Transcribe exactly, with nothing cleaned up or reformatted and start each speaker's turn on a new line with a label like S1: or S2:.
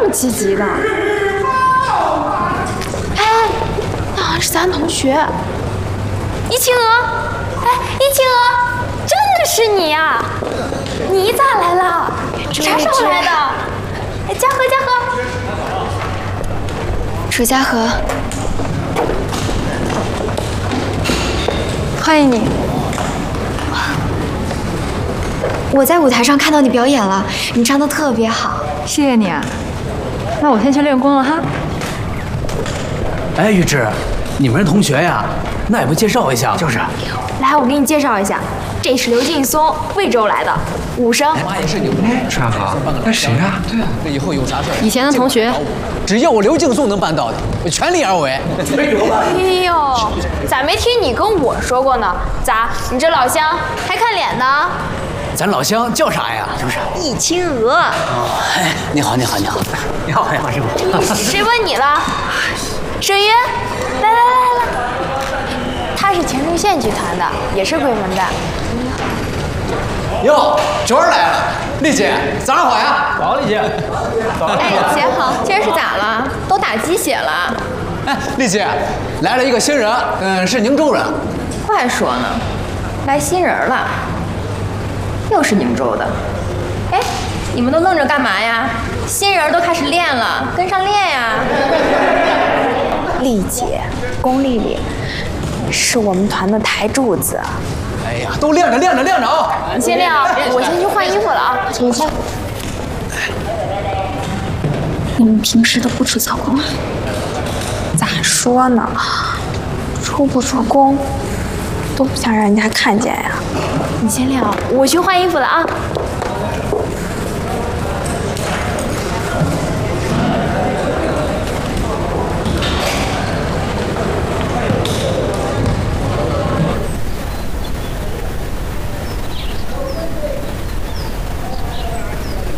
S1: 么积极的？哎，那好像是咱同学，易清娥。哎，易清娥，真的是你呀！你咋来了？啥时候来的？哎，嘉禾，嘉禾，
S2: 楚嘉禾，欢迎你。我在舞台上看到你表演了，你唱得特别好。
S3: 谢谢你啊，那我先去练功了哈。
S4: 哎，玉芝，你们是同学呀？那也不介绍一下？就是。
S1: 来，我给你介绍一下，这是刘劲松，贵州来的武生。
S5: 妈也是牛。
S6: 楚嘉禾，那谁啊？
S5: 对啊，那以后有啥事儿，
S3: 以前的同学，
S5: 只要我刘劲松能办到的，我全力而为。
S1: 哎呦，咋没听你跟我说过呢？咋，你这老乡还看脸呢？
S4: 咱老乡叫啥呀？是不是？
S1: 易清娥。
S4: 哦，哎，你好，你好，你好，你好，你好，师傅。
S1: 谁问你了？沈云，来来来来，他是前列腺剧团的，也是鬼门的。
S5: 哟，娟儿来了，丽姐，早上好呀。
S4: 早，丽姐。早。
S7: 哎，姐好，今儿是咋了？都打鸡血了？
S5: 哎，丽姐，来了一个新人，嗯，是宁州人。
S7: 快说呢，来新人了，又是宁州的。哎，你们都愣着干嘛呀？新人都开始练了，跟上练呀。
S1: 丽姐，龚丽丽，是我们团的台柱子。
S5: 哎呀，都练着练着练着啊！
S1: 你先练啊，我先去换衣服了啊。请去。你们平时都不出操功？咋说呢？出不出功，都不想让人家看见呀。你先练啊，我去换衣服了啊。